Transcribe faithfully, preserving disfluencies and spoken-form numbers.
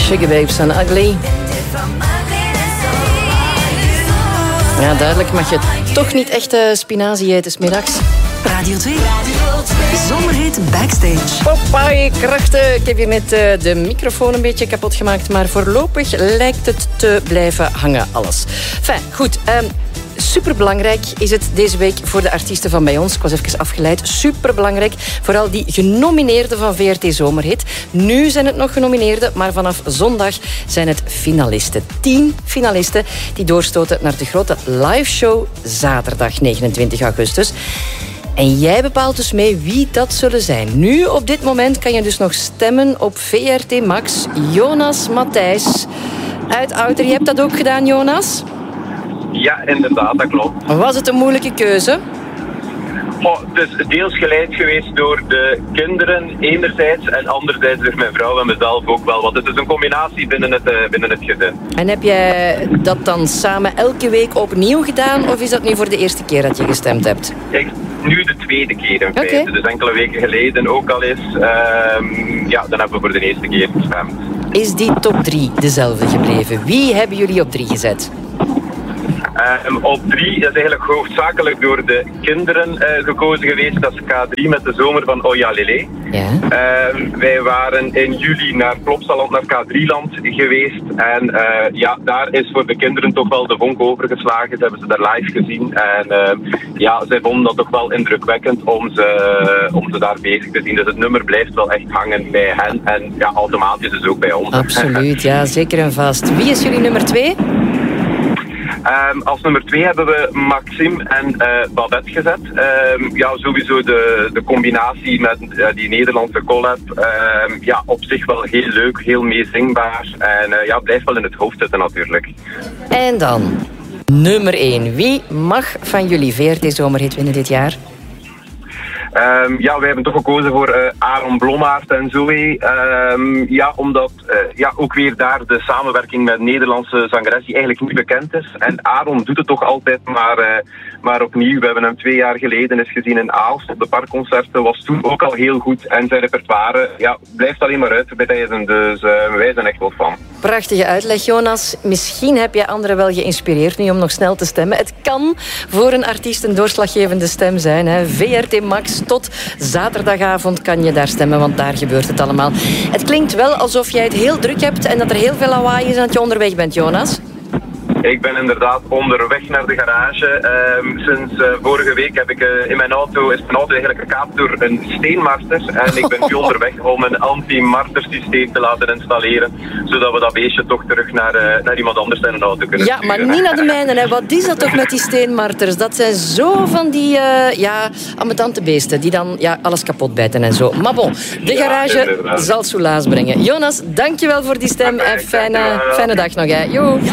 Sugababes en Ugly. Ja, duidelijk mag je toch niet echt uh, spinazie eten 's middags. Radio twee. Zomerhit Backstage. Popeye krachten. Ik heb hier net uh, de microfoon een beetje kapot gemaakt, maar voorlopig lijkt het te blijven hangen alles. Fijn, goed. Um, Superbelangrijk is het deze week voor de artiesten van bij ons. Ik was even afgeleid. Superbelangrijk. Vooral die genomineerden van V R T Zomerhit. Nu zijn het nog genomineerden, maar vanaf zondag zijn het finalisten. Tien finalisten die doorstoten naar de grote liveshow zaterdag negenentwintig augustus. En jij bepaalt dus mee wie dat zullen zijn. Nu, op dit moment, kan je dus nog stemmen op V R T Max. Jonas Matthijs uit Outer. Je hebt dat ook gedaan, Jonas? Ja, inderdaad, dat klopt. Was het een moeilijke keuze? Oh, het is deels geleid geweest door de kinderen enerzijds en anderzijds door mijn vrouw en mezelf ook wel. Want het is een combinatie binnen het, uh, binnen het gezin. En heb jij dat dan samen elke week opnieuw gedaan? Of is dat nu voor de eerste keer dat je gestemd hebt? Kijk, nu de tweede keer in feite. Okay. Dus enkele weken geleden ook al eens. Uh, ja, dan hebben we voor de eerste keer gestemd. Is die top drie dezelfde gebleven? Wie hebben jullie op drie gezet? Um, op drie is eigenlijk hoofdzakelijk door de kinderen uh, gekozen geweest. Dat is K drie met de zomer van Oya Lele. Ja. Uh, wij waren in juli naar Plopsaland, naar K drie land geweest. En uh, ja, daar is voor de kinderen toch wel de vonk overgeslagen. Ze hebben ze daar live gezien. En uh, ja, zij vonden dat toch wel indrukwekkend om ze, uh, om ze daar bezig te zien. Dus het nummer blijft wel echt hangen bij hen. En ja, automatisch dus ook bij ons. Absoluut, ja, zeker en vast. Wie is jullie nummer twee? Um, als nummer twee hebben we Maxime en uh, Babette gezet. Um, ja, sowieso de, de combinatie met uh, die Nederlandse collab. Um, ja, op zich wel heel leuk, heel meezingbaar. En uh, ja, blijft wel in het hoofd zitten natuurlijk. En dan nummer één. Wie mag van jullie V R T Zomerhit winnen dit jaar? Um, ja, wij hebben toch gekozen voor uh, Aaron Blommaert en Zoe. Um, ja, omdat uh, ja, ook weer daar de samenwerking met Nederlandse zangeres die eigenlijk niet bekend is. En Aaron doet het toch altijd maar, uh, maar opnieuw. We hebben hem twee jaar geleden eens gezien in Aalst op de parkconcerten. Was toen ook al heel goed. En zijn repertoire ja, blijft alleen maar uitbreiden. Dus uh, wij zijn echt wel fan. Prachtige uitleg, Jonas. Misschien heb je anderen wel geïnspireerd nu om nog snel te stemmen. Het kan voor een artiest een doorslaggevende stem zijn. Hè. V R T Max. Tot zaterdagavond kan je daar stemmen, want daar gebeurt het allemaal. Het klinkt wel alsof jij het heel druk hebt en dat er heel veel lawaai is en dat je onderweg bent, Jonas. Ik ben inderdaad onderweg naar de garage. Um, sinds uh, vorige week heb ik uh, in mijn auto, is mijn auto eigenlijk gekaapt door een steenmarter. En ik ben nu onderweg om een anti-marter systeem te laten installeren. Zodat we dat beestje toch terug naar, uh, naar iemand anders in een auto kunnen Ja, sturen. maar niet naar de mijne. Hè. Wat is dat toch met die steenmarters? Dat zijn zo van die uh, ja, ambetante beesten die dan ja, alles kapot bijten en zo. Maar bon, de garage ja, zal soelaas brengen. Jonas, dankjewel voor die stem. Okay, en fijne, fijne dag nog. Hè. Jo.